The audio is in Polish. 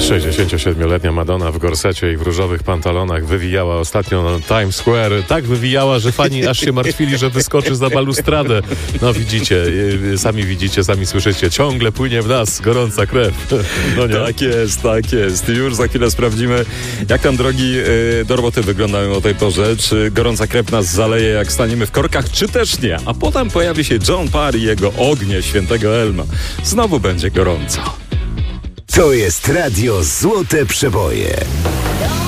67-letnia Madonna w gorsecie i w różowych pantalonach wywijała ostatnio na Times Square. Tak wywijała, że fani aż się martwili, że wyskoczy za balustradę. No widzicie, sami słyszycie. Ciągle płynie w nas gorąca krew. No nie? Tak jest. Już za chwilę sprawdzimy, jak tam drogi do roboty wyglądają o tej porze. Czy gorąca krew nas zaleje, jak staniemy w korkach, czy też nie. A potem pojawi się John Parr i jego ognie świętego Elma. Znowu będzie gorąco. To jest Radio Złote Przeboje.